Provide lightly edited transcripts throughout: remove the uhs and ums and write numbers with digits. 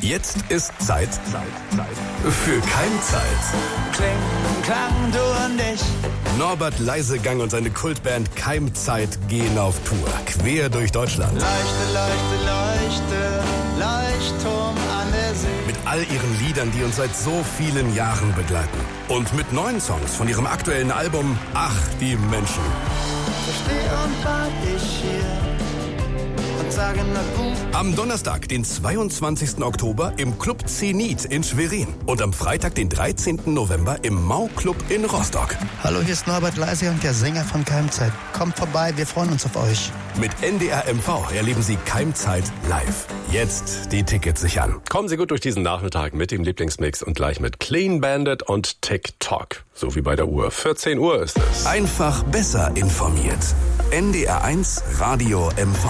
Jetzt ist Zeit für Keimzeit. Kling, klang, du und ich. Norbert Leisegang und seine Kultband Keimzeit gehen auf Tour, quer durch Deutschland. Leuchte, leuchte, leuchte, Leuchtturm an der See. Mit all ihren Liedern, die uns seit so vielen Jahren begleiten. Und mit neuen Songs von ihrem aktuellen Album Ach, die Menschen. Ich steh und wart ich hier und sage na gut. Am Donnerstag, den 22. Oktober im Club Zenit in Schwerin. Und am Freitag, den 13. November im Mau-Club in Rostock. Hallo, hier ist Norbert Leisegang, der Sänger von Keimzeit. Kommt vorbei, wir freuen uns auf euch. Mit NDR MV erleben Sie Keimzeit live. Jetzt die Tickets sichern. Kommen Sie gut durch diesen Nachmittag mit dem Lieblingsmix und gleich mit Clean Bandit und TikTok. So wie bei der Uhr. 14 Uhr ist es. Einfach besser informiert. NDR 1 Radio MV.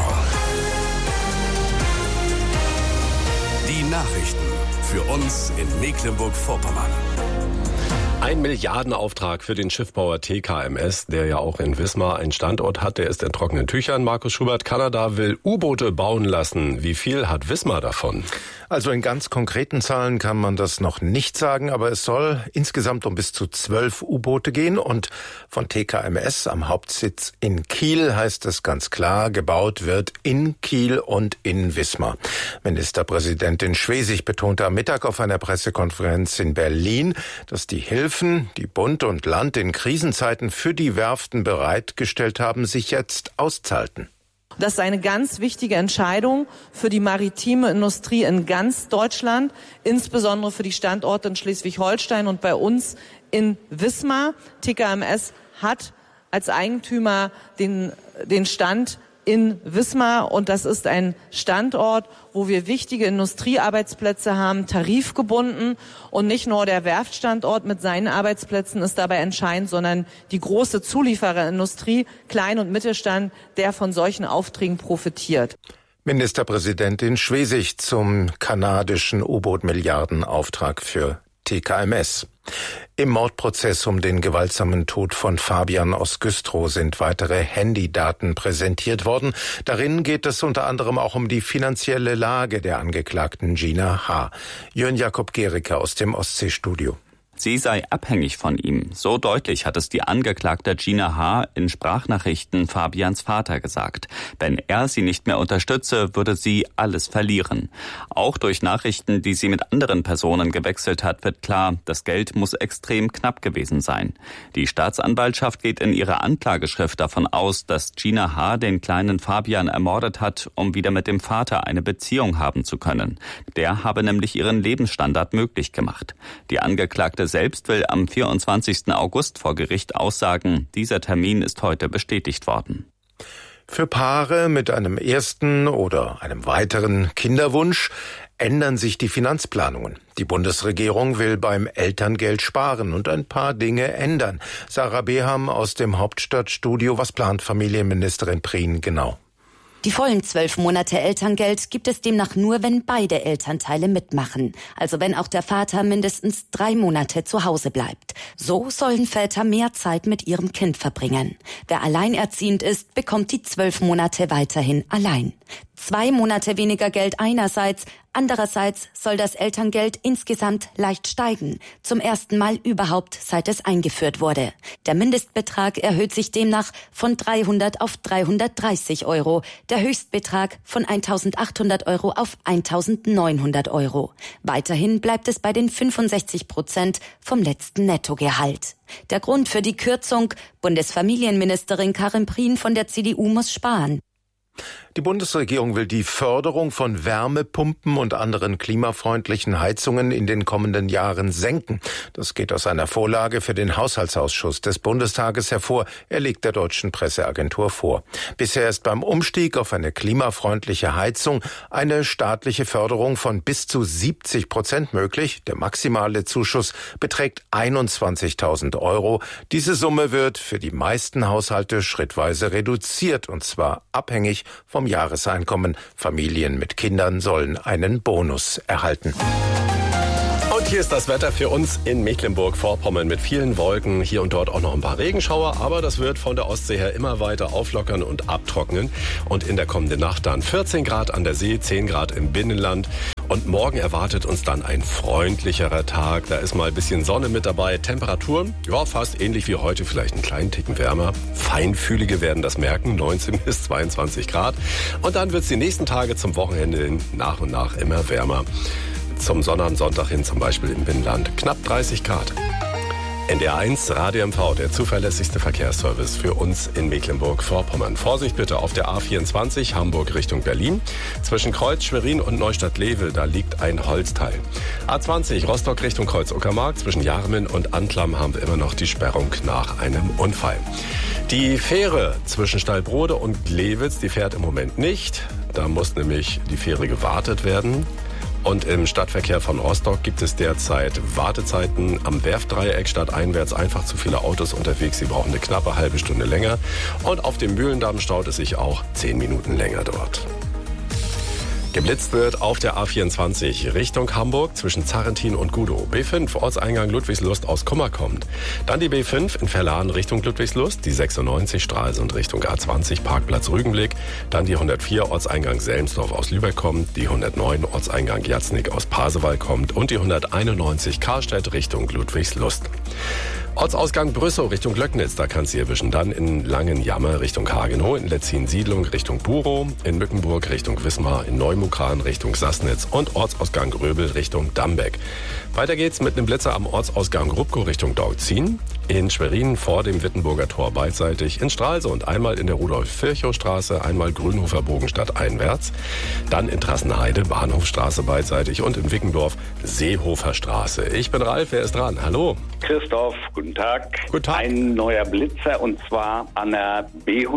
Die Nachrichten für uns in Mecklenburg-Vorpommern. Ein Milliardenauftrag für den Schiffbauer TKMS, der ja auch in Wismar einen Standort hat, der ist in trockenen Tüchern. Markus Schubert, Kanada will U-Boote bauen lassen. Wie viel hat Wismar davon? Also in ganz konkreten Zahlen kann man das noch nicht sagen, aber es soll insgesamt um bis zu 12 U-Boote gehen. Und von TKMS am Hauptsitz in Kiel heißt es ganz klar, gebaut wird in Kiel und in Wismar. Ministerpräsidentin Schwesig betonte am Mittag auf einer Pressekonferenz in Berlin, dass die Hilfen, die Bund und Land in Krisenzeiten für die Werften bereitgestellt haben, sich jetzt auszahlten. Das ist eine ganz wichtige Entscheidung für die maritime Industrie in ganz Deutschland, insbesondere für die Standorte in Schleswig-Holstein und bei uns in Wismar. TKMS hat als Eigentümer den Stand in Wismar und das ist ein Standort, wo wir wichtige Industriearbeitsplätze haben, tarifgebunden, und nicht nur der Werftstandort mit seinen Arbeitsplätzen ist dabei entscheidend, sondern die große Zuliefererindustrie, Klein- und Mittelstand, der von solchen Aufträgen profitiert. Ministerpräsidentin Schwesig zum kanadischen U-Boot-Milliardenauftrag für TKMS. Im Mordprozess um den gewaltsamen Tod von Fabian aus Güstrow sind weitere Handydaten präsentiert worden. Darin geht es unter anderem auch um die finanzielle Lage der Angeklagten Gina H. Jörn Jakob Gericke aus dem Ostseestudio. Sie sei abhängig von ihm. So deutlich hat es die Angeklagte Gina H. in Sprachnachrichten Fabians Vater gesagt. Wenn er sie nicht mehr unterstütze, würde sie alles verlieren. Auch durch Nachrichten, die sie mit anderen Personen gewechselt hat, wird klar, das Geld muss extrem knapp gewesen sein. Die Staatsanwaltschaft geht in ihrer Anklageschrift davon aus, dass Gina H. den kleinen Fabian ermordet hat, um wieder mit dem Vater eine Beziehung haben zu können. Der habe nämlich ihren Lebensstandard möglich gemacht. Die Angeklagte selbst will am 24. August vor Gericht aussagen. Dieser Termin ist heute bestätigt worden. Für Paare mit einem ersten oder einem weiteren Kinderwunsch ändern sich die Finanzplanungen. Die Bundesregierung will beim Elterngeld sparen und ein paar Dinge ändern. Sarah Beham aus dem Hauptstadtstudio. Was plant Familienministerin Prien genau? Die vollen 12 Monate Elterngeld gibt es demnach nur, wenn beide Elternteile mitmachen. Also wenn auch der Vater mindestens 3 Monate zu Hause bleibt. So sollen Väter mehr Zeit mit ihrem Kind verbringen. Wer alleinerziehend ist, bekommt die 12 Monate weiterhin allein. 2 Monate weniger Geld einerseits, andererseits soll das Elterngeld insgesamt leicht steigen. Zum ersten Mal überhaupt, seit es eingeführt wurde. Der Mindestbetrag erhöht sich demnach von 300 auf 330 Euro. Der Höchstbetrag von 1.800 Euro auf 1.900 Euro. Weiterhin bleibt es bei den 65% vom letzten Nettogehalt. Der Grund für die Kürzung: Bundesfamilienministerin Karin Prien von der CDU muss sparen. Die Bundesregierung will die Förderung von Wärmepumpen und anderen klimafreundlichen Heizungen in den kommenden Jahren senken. Das geht aus einer Vorlage für den Haushaltsausschuss des Bundestages hervor. Er legt der deutschen Presseagentur vor. Bisher ist beim Umstieg auf eine klimafreundliche Heizung eine staatliche Förderung von bis zu 70% möglich. Der maximale Zuschuss beträgt 21.000 Euro. Diese Summe wird für die meisten Haushalte schrittweise reduziert, und zwar abhängig vom Jahreseinkommen. Familien mit Kindern sollen einen Bonus erhalten. Und Und hier ist das Wetter für uns in Mecklenburg-Vorpommern mit vielen Wolken, hier und dort auch noch ein paar Regenschauer, aber das wird von der Ostsee her immer weiter auflockern und abtrocknen. Und in der kommenden Nacht dann 14 Grad an der See, 10 Grad im Binnenland. Und morgen erwartet uns dann ein freundlicherer Tag. Da ist mal ein bisschen Sonne mit dabei. Temperaturen, ja, fast ähnlich wie heute, vielleicht einen kleinen Ticken wärmer. Feinfühlige werden das merken, 19 bis 22 Grad. Und dann wird es die nächsten Tage zum Wochenende hin nach und nach immer wärmer. Zum Sonntag hin zum Beispiel im Binnenland knapp 30 Grad. NDR1 Radio MV, der zuverlässigste Verkehrsservice für uns in Mecklenburg-Vorpommern. Vorsicht bitte auf der A24 Hamburg Richtung Berlin. Zwischen Kreuz, Schwerin und Neustadt-Level, da liegt ein Holzteil. A20 Rostock Richtung Kreuz-Uckermark. Zwischen Jarmen und Antlam haben wir immer noch die Sperrung nach einem Unfall. Die Fähre zwischen Stallbrode und Glewitz, die fährt im Moment nicht. Da muss nämlich die Fähre gewartet werden. Und im Stadtverkehr von Rostock gibt es derzeit Wartezeiten am Werftdreieck stadteinwärts. Einfach zu viele Autos unterwegs. Sie brauchen eine knappe halbe Stunde länger. Und auf dem Mühlendamm staut es sich auch 10 Minuten länger dort. Geblitzt wird auf der A24 Richtung Hamburg zwischen Zarrentin und Gudow. B5 Ortseingang Ludwigslust aus Kummer kommt. Dann die B5 in Verlahn Richtung Ludwigslust, die 96 Stralsund Richtung A20 Parkplatz Rügenblick. Dann die 104 Ortseingang Selmsdorf aus Lübeck kommt, die 109 Ortseingang Jatznick aus Pasewalk kommt und die 191 Karstedt Richtung Ludwigslust. Ortsausgang Brüssow Richtung Löcknitz, da kannst du erwischen. Dann in Langenjammer Richtung Hagenow, in Letzin-Siedlung Richtung Burow, in Mückenburg Richtung Wismar, in Neumukran Richtung Sassnitz und Ortsausgang Gröbel Richtung Dambeck. Weiter geht's mit einem Blitzer am Ortsausgang Rupkow Richtung Dauzin, in Schwerin vor dem Wittenburger Tor beidseitig, in Stralsund einmal in der Rudolf-Virchow-Straße, einmal Grünhofer Bogenstadt einwärts, dann in Trassenheide Bahnhofstraße beidseitig und in Wickendorf Seehofer Straße. Ich bin Ralf, wer ist dran? Hallo. Christoph, guten Tag. Guten Tag. Ein neuer Blitzer und zwar an der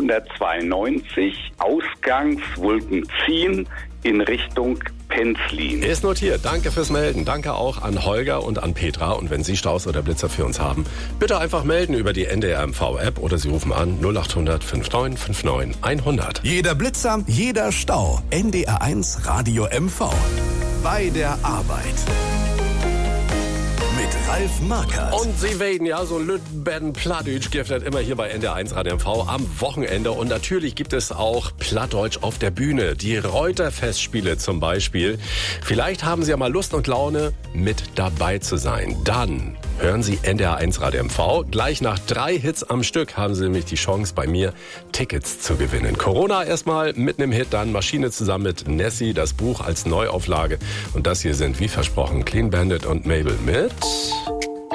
B192 Ausgangswolkenziehen in Richtung Penzlin. Ist notiert. Danke fürs Melden. Danke auch an Holger und an Petra. Und wenn Sie Staus oder Blitzer für uns haben, bitte einfach melden über die NDR MV-App oder Sie rufen an 0800 5959 100. Jeder Blitzer, jeder Stau. NDR1 Radio MV. Bei der Arbeit. Mit Ralf Markert. Und Sie weten ja, so Lütben Plattdeutsch gibt es immer hier bei NDR1 Radio MV am Wochenende. Und natürlich gibt es auch Plattdeutsch auf der Bühne. Die Reuter-Festspiele zum Beispiel. Vielleicht haben Sie ja mal Lust und Laune, mit dabei zu sein. Dann hören Sie NDR1 Radio MV. Gleich nach 3 Hits am Stück haben Sie nämlich die Chance, bei mir Tickets zu gewinnen. Corona erstmal mit einem Hit, dann Maschine zusammen mit Nessie, das Buch als Neuauflage. Und das hier sind, wie versprochen, Clean Bandit und Mabel mit